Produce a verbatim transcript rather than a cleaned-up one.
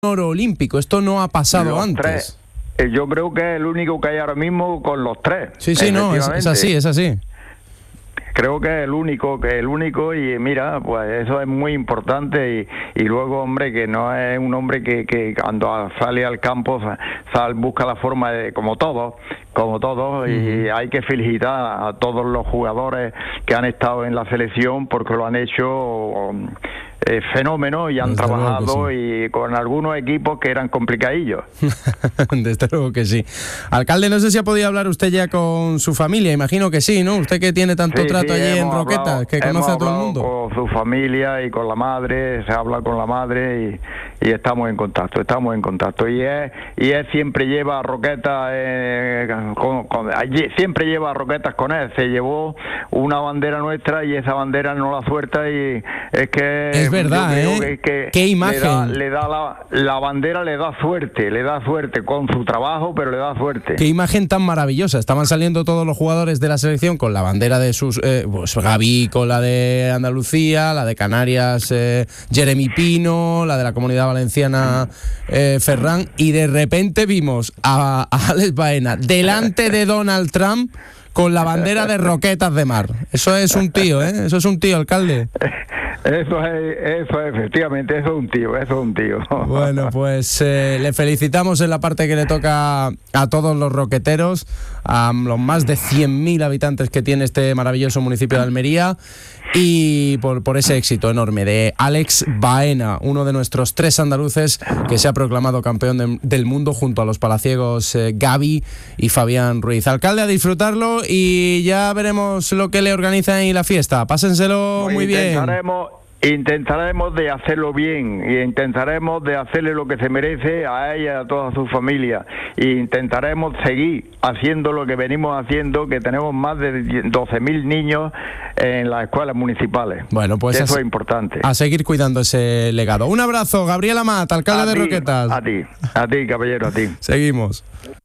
oro olímpico. Esto no ha pasado los antes. Tres. Eh, Yo creo que es el único que hay ahora mismo con los tres. Sí, sí, no, es, es así, es así. Creo que es el único, que es el único y mira, pues eso es muy importante y, y luego, hombre, que no es un hombre que, que cuando sale al campo sal, busca la forma de, como todos, como todos, uh-huh. y hay que felicitar a todos los jugadores que han estado en la selección porque lo han hecho eh, fenómeno y han Desde trabajado sí. y con algunos equipos que eran complicadillos. Desde luego que sí. Alcalde, no sé si ha podido hablar usted ya con su familia, imagino que sí, ¿no? Usted que tiene tanto sí, trato sí, allí en hablado, Roquetas, que conoce a todo el mundo. Con su familia y con la madre, se habla con la madre y, y estamos en contacto, estamos en contacto. Y él, y él siempre lleva a Roquetas, eh, con, con, siempre lleva a Roquetas con él. Se llevó una bandera nuestra y esa bandera no la suelta y es que... Es verdad, ¿eh? Que, que qué imagen. Le da, le da la, la bandera, le da suerte, le da suerte con su trabajo, pero le da suerte. Qué imagen tan maravillosa. Estaban saliendo todos los jugadores de la selección con la bandera de sus... Eh, pues Gaby con la de Andalucía, la de Canarias eh, Jeremy Pino, la de la Comunidad Valenciana eh, Ferran, y de repente vimos a, a Alex Baena delante de Donald Trump con la bandera de Roquetas de Mar. Eso es un tío, ¿eh? Eso es un tío, alcalde. Eso es, eso es, efectivamente, eso es un tío, eso es un tío. Bueno, pues eh, le felicitamos en la parte que le toca a todos los roqueteros, a los más de cien mil habitantes que tiene este maravilloso municipio de Almería, y por, por ese éxito enorme de Alex Baena, uno de nuestros tres andaluces que se ha proclamado campeón de, del mundo junto a los palaciegos eh, Gaby y Fabián Ruiz. Alcalde, a disfrutarlo y ya veremos lo que le organiza ahí la fiesta. Pásenselo pues muy bien. Intentaremos de hacerlo bien y intentaremos de hacerle lo que se merece a ella y a toda su familia e intentaremos seguir haciendo lo que venimos haciendo, que tenemos más de doce mil niños en las escuelas municipales. Bueno, pues eso a, es importante. A seguir cuidando ese legado. Un abrazo, Gabriel Amat, alcalde a de ti, Roquetas. A ti, a ti, caballero, a ti. Seguimos.